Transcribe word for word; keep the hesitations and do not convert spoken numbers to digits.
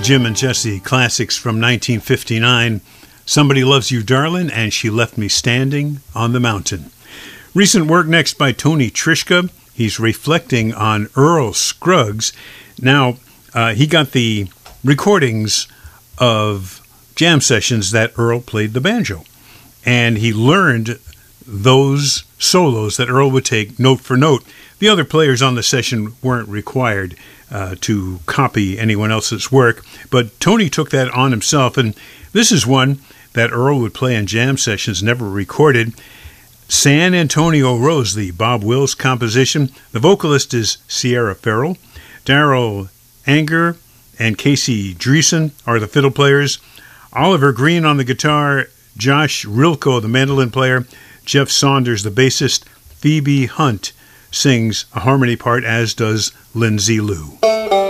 Jim and Jesse classics from nineteen fifty-nine. Somebody Loves You, Darlin', and She Left Me Standing on the Mountain. Recent work next by Tony Trischka. He's reflecting on Earl Scruggs. Now, uh, he got the recordings of jam sessions that Earl played the banjo. And he learned those solos that Earl would take note for note. The other players on the session weren't required uh, to copy anyone else's work, but Tony took that on himself, and this is one that Earl would play in jam sessions, never recorded. San Antonio Rose, the Bob Wills composition. The vocalist is Sierra Farrell. Darrell Anger and Casey Dreesen are the fiddle players. Oliver Green on the guitar, Josh Rilko, the mandolin player, Jeff Saunders, the bassist. Phoebe Hunt sings a harmony part, as does Lindsay Lou.